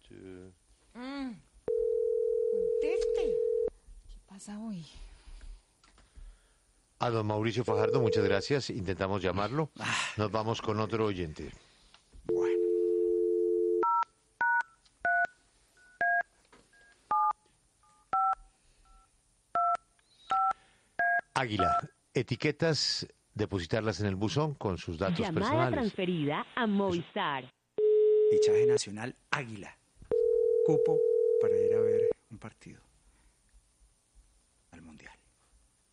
two. Conteste. ¿Qué pasa hoy? A don Mauricio Fajardo, muchas gracias. Intentamos llamarlo. Nos vamos con otro oyente. Bueno. Águila, etiquetas, depositarlas en el buzón con sus datos Llamada personales. transferida a Movistar. Fichaje nacional Águila. Cupo para ir a ver un partido.